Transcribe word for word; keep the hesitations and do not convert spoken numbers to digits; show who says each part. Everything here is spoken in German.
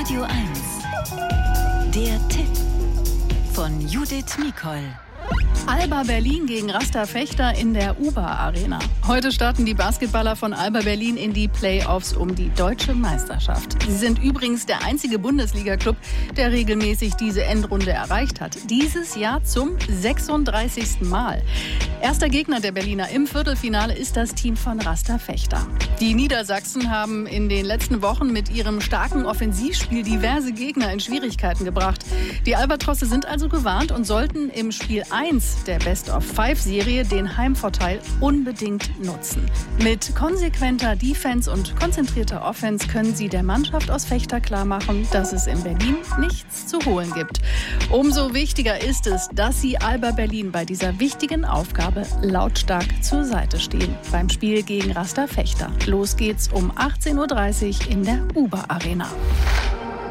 Speaker 1: Radio eins. Der Tipp von Judith Mikol.
Speaker 2: Alba Berlin gegen Rasta Fechter in der U B A Arena. Heute starten die Basketballer von Alba Berlin in die Playoffs um die deutsche Meisterschaft. Sie sind übrigens der einzige Bundesliga-Club, der regelmäßig diese Endrunde erreicht hat. Dieses Jahr zum sechsunddreißigsten Mal. Erster Gegner der Berliner im Viertelfinale ist das Team von Rasta Fechter. Die Niedersachsen haben in den letzten Wochen mit ihrem starken Offensivspiel diverse Gegner in Schwierigkeiten gebracht. Die Albatrosse sind also gewarnt und sollten im Spiel eins der Best-of-Five-Serie den Heimvorteil unbedingt nutzen. Mit konsequenter Defense und konzentrierter Offense können sie der Mannschaft aus Fechter klarmachen, dass es in Berlin nichts zu holen gibt. Umso wichtiger ist es, dass sie Alba Berlin bei dieser wichtigen Aufgabe lautstark zur Seite stehen. Beim Spiel gegen Rasta Fechter. Los geht's um achtzehn Uhr dreißig in der U B A Arena.